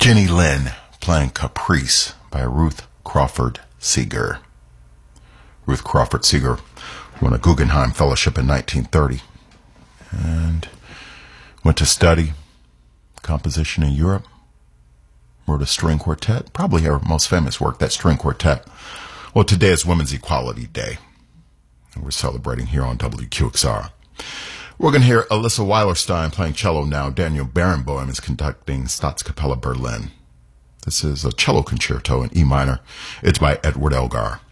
Jenny Lind playing Caprice by Ruth Crawford Seeger. Ruth Crawford Seeger won a Guggenheim Fellowship in 1930 and went to study composition in Europe. Wrote a string quartet, probably her most famous work, that string quartet. Well, today is Women's Equality Day, and we're celebrating here on WQXR. We're going to hear Alyssa Weilerstein playing cello now. Daniel Barenboim is conducting Staatskapelle Berlin. This is a cello concerto in E minor. It's by Edward Elgar.